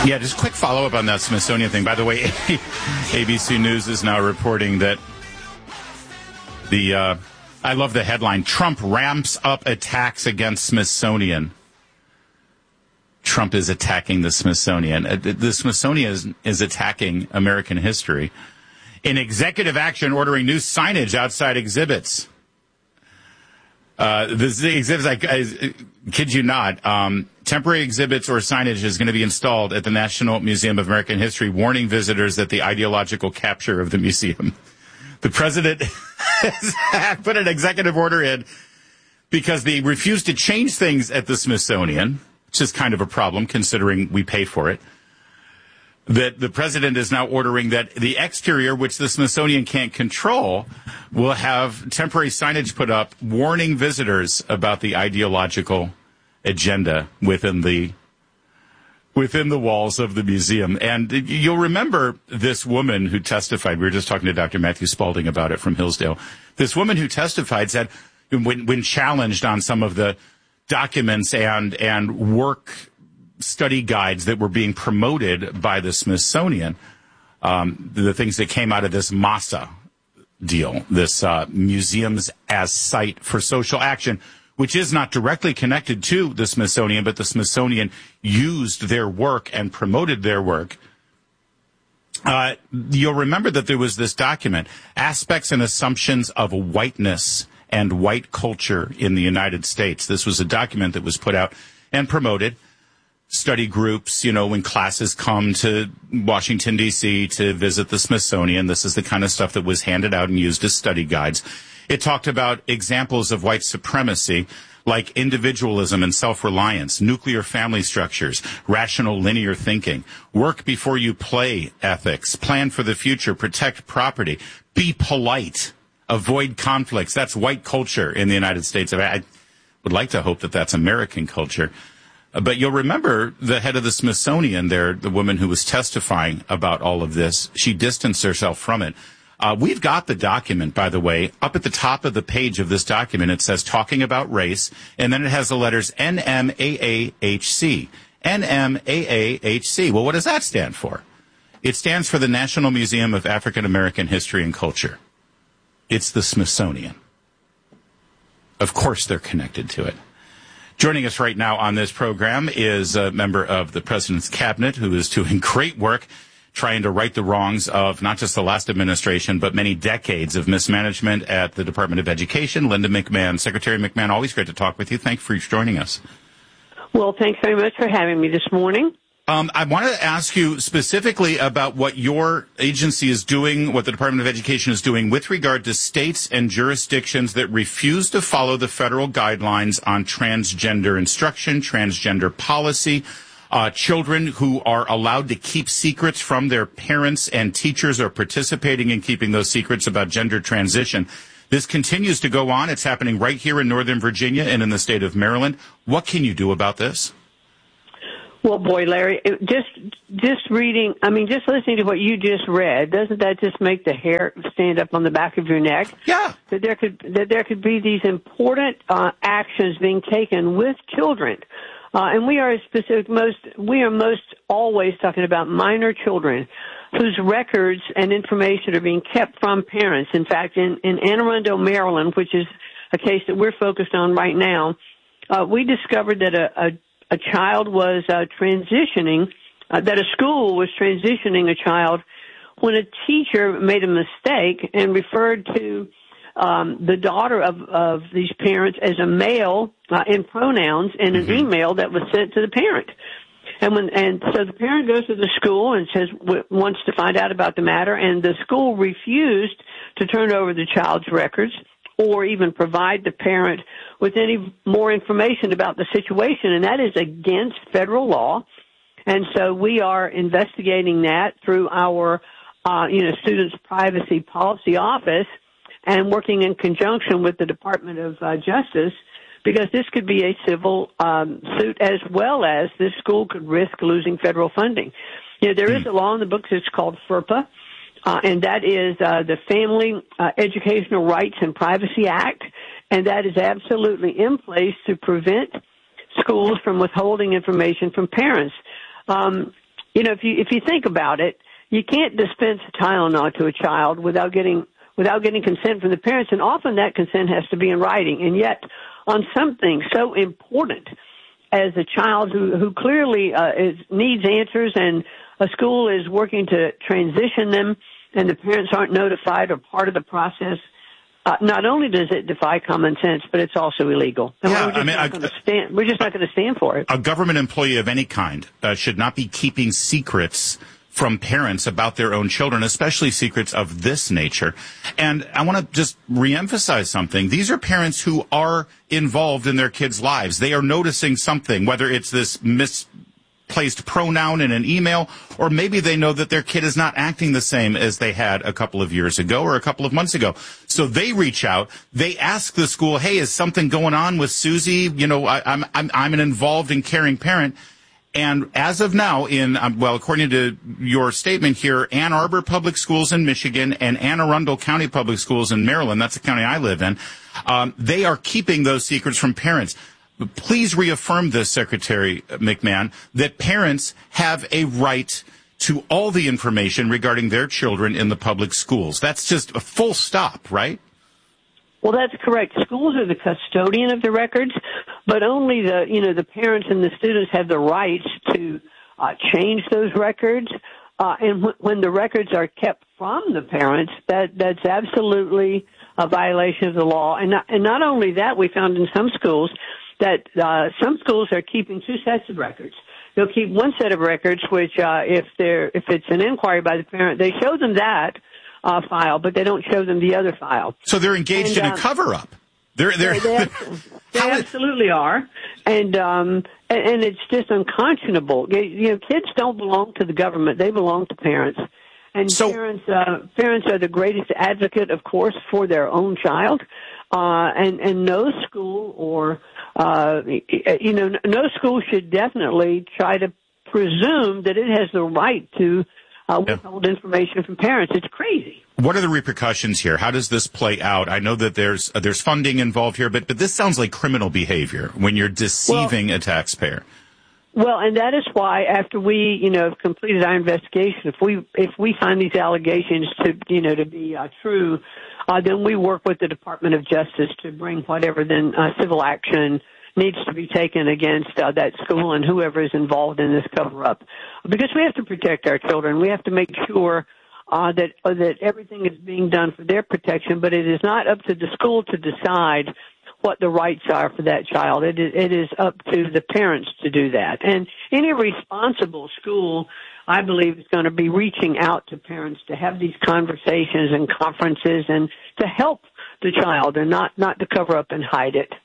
Yeah, just quick follow-up on that Smithsonian thing. By the way, ABC News is now reporting that I love the headline, Trump ramps up attacks against Smithsonian. Trump is attacking the Smithsonian. The Smithsonian is attacking American history. In executive action ordering new signage outside exhibits. The exhibits, I kid you not, temporary exhibits or signage is going to be installed at the National Museum of American History, warning visitors that the ideological capture of the museum. The president has put an executive order in because they refused to change things at the Smithsonian, which is kind of a problem considering we pay for it. That the president is now ordering that the exterior, which the Smithsonian can't control, will have temporary signage put up warning visitors about the ideological agenda within the walls of the museum. And you'll remember this woman who testified. We were just talking to Dr. Matthew Spalding about it from Hillsdale. This woman who testified said, when challenged on some of the documents and work study guides that were being promoted by the Smithsonian, the things that came out of this MASA deal, this Museums as Site for Social Action, which is not directly connected to the Smithsonian, but the Smithsonian used their work and promoted their work. You'll remember that there was this document, Aspects and Assumptions of Whiteness and White Culture in the United States. This was a document that was put out and promoted. Study groups, when classes come to Washington, D.C. to visit the Smithsonian, this is the kind of stuff that was handed out and used as study guides. It talked about examples of white supremacy, like individualism and self-reliance, nuclear family structures, rational linear thinking, work before you play ethics, plan for the future, protect property, be polite, avoid conflicts. That's white culture in the United States. I would like to hope that that's American culture. But you'll remember the head of the Smithsonian there, the woman who was testifying about all of this, she distanced herself from it. We've got the document, by the way. Up at the top of the page of this document, it says talking about race, and then it has the letters NMAAHC. NMAAHC. Well, what does that stand for? It stands for the National Museum of African American History and Culture. It's the Smithsonian. Of course they're connected to it. Joining us right now on this program is a member of the President's Cabinet who is doing great work trying to right the wrongs of not just the last administration, but many decades of mismanagement at the Department of Education. Linda McMahon. Secretary McMahon, always great to talk with you. Thank you for joining us. Well, thanks very much for having me this morning. I wanted to ask you specifically about what your agency is doing, what the Department of Education is doing with regard to states and jurisdictions that refuse to follow the federal guidelines on transgender instruction, transgender policy. Children who are allowed to keep secrets from their parents and teachers are participating in keeping those secrets about gender transition. This continues to go on. It's happening right here in Northern Virginia and in the state of Maryland. What can you do about this? Well, boy, Larry, just listening to what you just read, doesn't that just make the hair stand up on the back of your neck? Yeah. That there could be these important actions being taken with children. And we are most always talking about minor children whose records and information are being kept from parents. In fact, in Anne Arundel, Maryland, which is a case that we're focused on right now, we discovered that a child was transitioning, that a school was transitioning a child when a teacher made a mistake and referred to the daughter of these parents as a male in pronouns in an email that was sent to the parent. And so the parent goes to the school and says wants to find out about the matter, and the school refused to turn over the child's records or even provide the parent with any more information about the situation, and that is against federal law. And so we are investigating that through our, Students' Privacy Policy Office and working in conjunction with the Department of Justice, because this could be a civil suit as well as this school could risk losing federal funding. There is a law in the books. It's called FERPA. And that is the Family Educational Rights and Privacy Act, and that is absolutely in place to prevent schools from withholding information from parents. if you think about it, you can't dispense Tylenol to a child without getting consent from the parents, and often that consent has to be in writing. And yet, on something so important as a child who clearly needs answers, and a school is working to transition them, and the parents aren't notified or part of the process, not only does it defy common sense, but it's also illegal. And we're just not going to stand for it. A government employee of any kind should not be keeping secrets from parents about their own children, especially secrets of this nature. And I want to just reemphasize something. These are parents who are involved in their kids' lives. They are noticing something, whether it's this misplaced pronoun in an email, or maybe they know that their kid is not acting the same as they had a couple of years ago or a couple of months ago. So they reach out. They ask the school, hey, is something going on with Susie? I'm an involved and caring parent. And as of now, according to your statement here, Ann Arbor Public Schools in Michigan and Anne Arundel County Public Schools in Maryland, that's the county I live in, they are keeping those secrets from parents. Please reaffirm this, Secretary McMahon, that parents have a right to all the information regarding their children in the public schools. That's just a full stop, right? Well, that's correct. Schools are the custodian of the records, but only the parents and the students have the rights to change those records. And when the records are kept from the parents, that's absolutely a violation of the law. And not only that, we found in some schools that some schools are keeping two sets of records. They'll keep one set of records, which if it's an inquiry by the parent, they show them that file, but they don't show them the other file. So they're engaged in a cover-up. They absolutely are, and it's just unconscionable. Kids don't belong to the government; they belong to parents. And parents are the greatest advocate, of course, for their own child. And no school or no school should definitely try to presume that it has the right to withhold information from parents. It's crazy. What are the repercussions here? How does this play out? I know that there's funding involved here, but this sounds like criminal behavior when you're deceiving a taxpayer. Well, and that is why after we, have completed our investigation, if we find these allegations to be true, then we work with the Department of Justice to bring whatever civil action needs to be taken against that school and whoever is involved in this cover-up. Because we have to protect our children. We have to make sure that everything is being done for their protection, but it is not up to the school to decide what the rights are for that child. It is up to the parents to do that. And any responsible school, I believe, is going to be reaching out to parents to have these conversations and conferences and to help the child and not to cover up and hide it.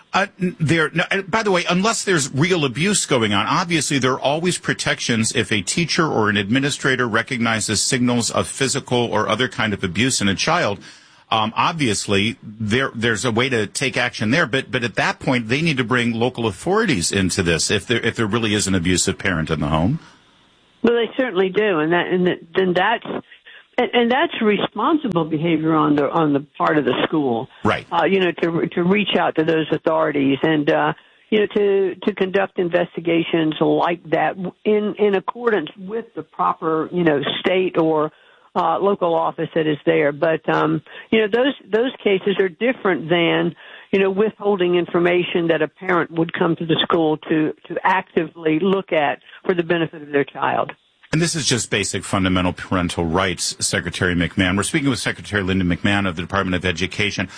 By the way, unless there's real abuse going on, obviously there are always protections if a teacher or an administrator recognizes signals of physical or other kind of abuse in a child. Obviously, there's a way to take action there, but at that point, they need to bring local authorities into this if there really is an abusive parent in the home. Well, they certainly do, then that's responsible behavior on the part of the school, right? To reach out to those authorities and to conduct investigations like that in accordance with the proper state or local office that is there. But those cases are different than withholding information that a parent would come to the school to actively look at for the benefit of their child. And this is just basic fundamental parental rights, Secretary McMahon. We're speaking with Secretary Linda McMahon of the Department of Education.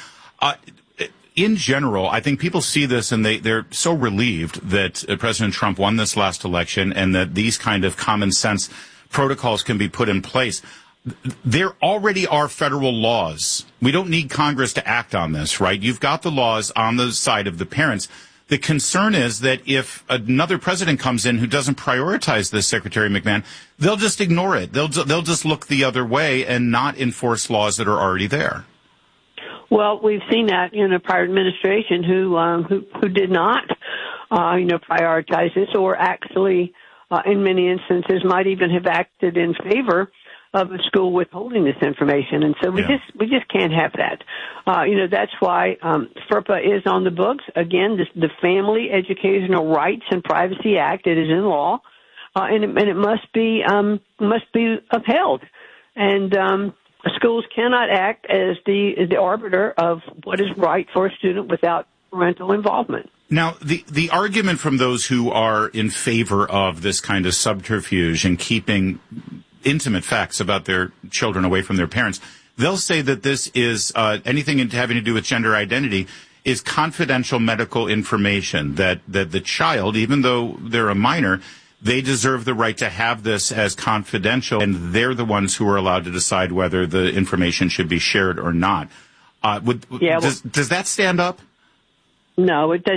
In general, I think people see this and they're so relieved that President Trump won this last election and that these kind of common sense protocols can be put in place. There already are federal laws. We don't need Congress to act on this, right? You've got the laws on the side of the parents. The concern is that if another president comes in who doesn't prioritize this, Secretary McMahon, they'll just ignore it. They'll just look the other way and not enforce laws that are already there. Well, we've seen that in a prior administration who did not, prioritize this, or actually, in many instances, might even have acted in favor of a school withholding this information. And so we just can't have that. That's why FERPA is on the books. Again, the Family Educational Rights and Privacy Act, it is in law. and it must be upheld. And schools cannot act as the arbiter of what is right for a student without parental involvement. Now, the argument from those who are in favor of this kind of subterfuge and keeping intimate facts about their children away from their parents, they'll say that this is anything having to do with gender identity is confidential medical information, that the child, even though they're a minor, they deserve the right to have this as confidential, and they're the ones who are allowed to decide whether the information should be shared or not. Does that stand up? No, it's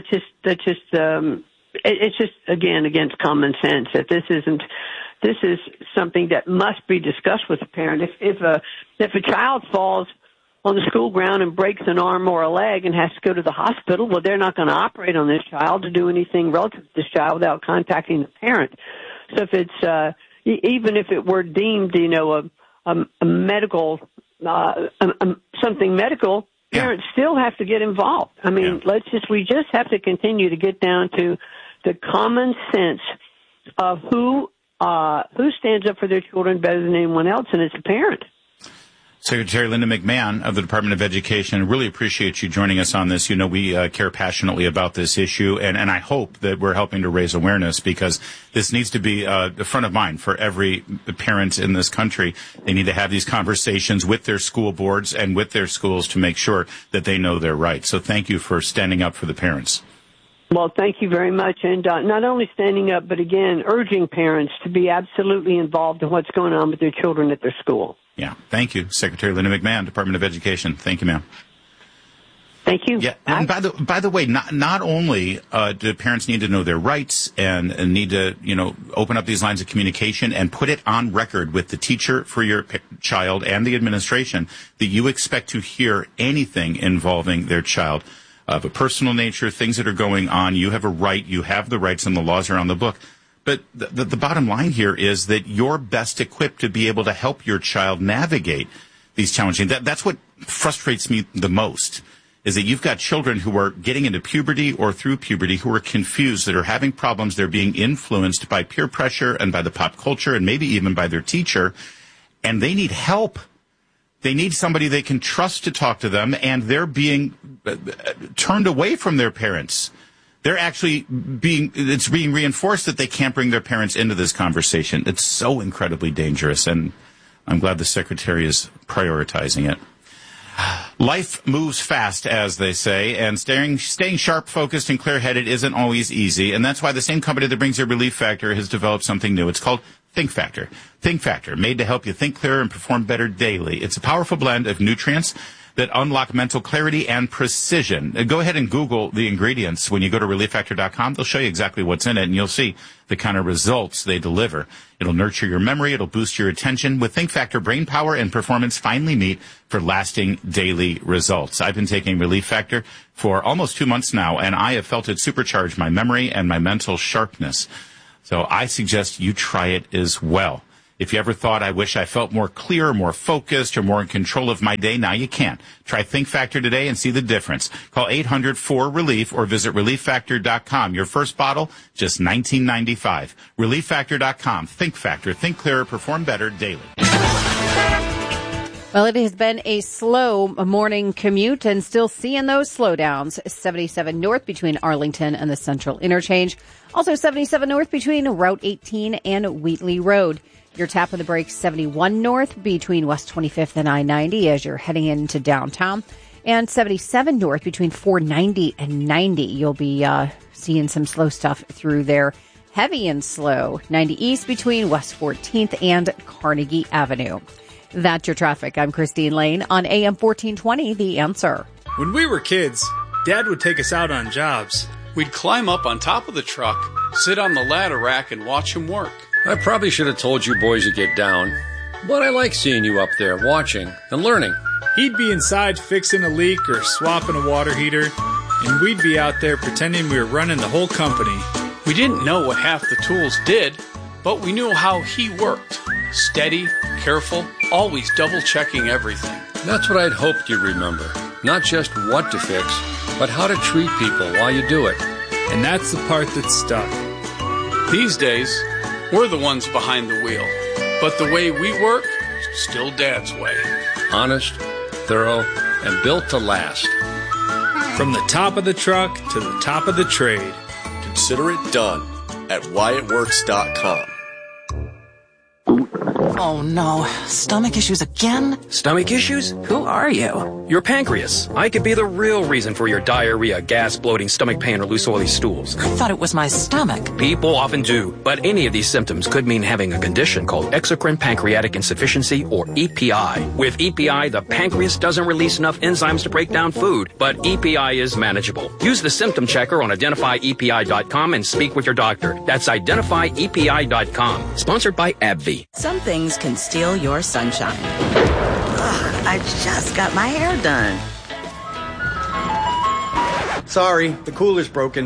just again against common sense that this is something that must be discussed with the parent. If a child falls on the school ground and breaks an arm or a leg and has to go to the hospital, well, they're not going to operate on this child to do anything relative to this child without contacting the parent. So if it's even if it were deemed, a medical something medical, parents still have to get involved. I mean, we just have to continue to get down to the common sense of who stands up for their children better than anyone else, and it's the parent. Secretary Linda McMahon of the Department of Education, really appreciate you joining us on this. We care passionately about this issue, and I hope that we're helping to raise awareness, because this needs to be the front of mind for every parent in this country. They need to have these conversations with their school boards and with their schools to make sure that they know their rights. So thank you for standing up for the parents. Well, thank you very much. And not only standing up, but again, urging parents to be absolutely involved in what's going on with their children at their school. Yeah. Thank you, Secretary Linda McMahon, Department of Education. Thank you, ma'am. Thank you. Yeah. And by the way, not only do parents need to know their rights and need to, open up these lines of communication and put it on record with the teacher for your child and the administration that you expect to hear anything involving their child of a personal nature, things that are going on. You have a right. You have the rights, and the laws are on the book. But the bottom line here is that you're best equipped to be able to help your child navigate these challenging. That's what frustrates me the most, is that you've got children who are getting into puberty or through puberty who are confused, that are having problems. They're being influenced by peer pressure and by the pop culture and maybe even by their teacher, and they need help. They need somebody they can trust to talk to them, and they're being turned away from their parents. They're actually it's being reinforced that they can't bring their parents into this conversation. It's so incredibly dangerous, and I'm glad the Secretary is prioritizing it. Life moves fast, as they say, and staying sharp, focused, and clear-headed isn't always easy, and that's why the same company that brings you Relief Factor has developed something new. It's called Think Factor. Think Factor, made to help you think clearer and perform better daily. It's a powerful blend of nutrients that unlock mental clarity and precision. Go ahead and Google the ingredients. When you go to ReliefFactor.com, they'll show you exactly what's in it, and you'll see the kind of results they deliver. It'll nurture your memory. It'll boost your attention. With Think Factor, brain power and performance finally meet for lasting daily results. I've been taking Relief Factor for almost 2 months now, and I have felt it supercharge my memory and my mental sharpness. So I suggest you try it as well. If you ever thought, I wish I felt more clear, more focused, or more in control of my day, now you can. Try Think Factor today and see the difference. Call 800-4RELIEF or visit ReliefFactor.com. Your first bottle, just $19.95. ReliefFactor.com. Think Factor. Think clearer. Perform better daily. Well, it has been a slow morning commute and still seeing those slowdowns. 77 north between Arlington and the Central Interchange. Also 77 north between Route 18 and Wheatley Road. Your tap of the brakes 71 north between West 25th and I-90 as you're heading into downtown. And 77 north between 490 and 90. You'll be seeing some slow stuff through there. Heavy and slow. 90 east between West 14th and Carnegie Avenue. That's your traffic. I'm Christine Lane on AM 1420, The Answer. When we were kids, Dad would take us out on jobs. We'd climb up on top of the truck, sit on the ladder rack, and watch him work. I probably should have told you boys to get down, but I like seeing you up there watching and learning. He'd be inside fixing a leak or swapping a water heater, and we'd be out there pretending we were running the whole company. We didn't know what half the tools did, but we knew how he worked. Steady, careful, always double-checking everything. That's what I'd hoped you'd remember. Not just what to fix, but how to treat people while you do it. And that's the part that stuck. These days, We're the ones behind the wheel. But the way we work, still Dad's way. Honest, thorough, and built to last. From the top of the truck to the top of the trade. Consider it done at WyattWorks.com. Oh no, stomach issues again? Stomach issues? Who are you? Your pancreas. I could be the real reason for your diarrhea, gas, bloating, stomach pain, or loose oily stools. I thought it was my stomach. People often do, but any of these symptoms could mean having a condition called exocrine pancreatic insufficiency, or EPI. With EPI, the pancreas doesn't release enough enzymes to break down food, but EPI is manageable. Use the symptom checker on identifyepi.com and speak with your doctor. That's identifyepi.com. Sponsored by AbbVie. Some things can steal your sunshine. Ugh, I just got my hair done. Sorry, the cooler's broken.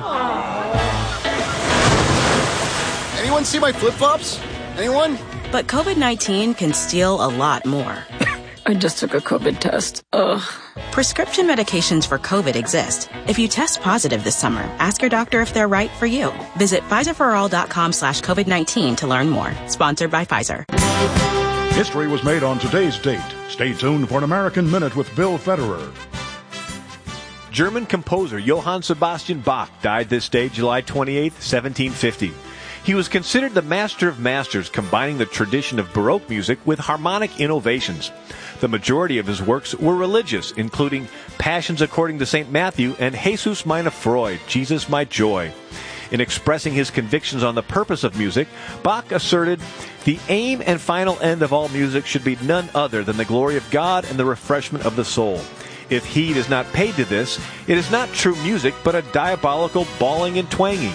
Anyone see my flip-flops? Anyone? But COVID-19 can steal a lot more. I just took a COVID test. Ugh. Prescription medications for COVID exist. If you test positive this summer, ask your doctor if they're right for you. Visit PfizerForAll.com/COVID-19 to learn more. Sponsored by Pfizer. History was made on today's date. Stay tuned for an American Minute with Bill Federer. German composer Johann Sebastian Bach died this day, July 28, 1750. He was considered the master of masters, combining the tradition of Baroque music with harmonic innovations. The majority of his works were religious, including Passions According to St. Matthew and Jesus meine Freude, Jesus my joy. In expressing his convictions on the purpose of music, Bach asserted, "The aim and final end of all music should be none other than the glory of God and the refreshment of the soul. If heed is not paid to this, it is not true music, but a diabolical bawling and twanging."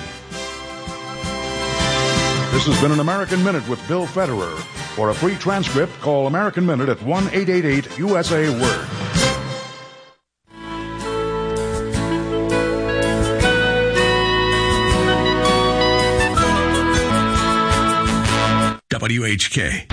This has been an American Minute with Bill Federer. For a free transcript, call American Minute at 1-888-USA-WORD. WHK.